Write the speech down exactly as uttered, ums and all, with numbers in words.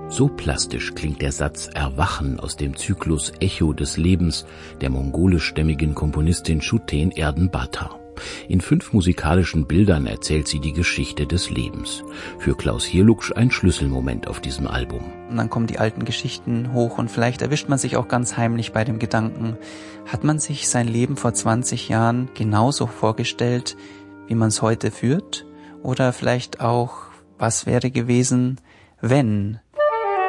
So plastisch klingt der Satz Erwachen aus dem Zyklus Echo des Lebens der mongolischstämmigen Komponistin Schuhten Erdenbata. In fünf musikalischen Bildern erzählt sie die Geschichte des Lebens. Für Klaus Hierluksch ein Schlüsselmoment auf diesem Album. Und dann kommen die alten Geschichten hoch und vielleicht erwischt man sich auch ganz heimlich bei dem Gedanken, hat man sich sein Leben vor zwanzig Jahren genauso vorgestellt, wie man es heute führt? Oder vielleicht auch, was wäre gewesen, wenn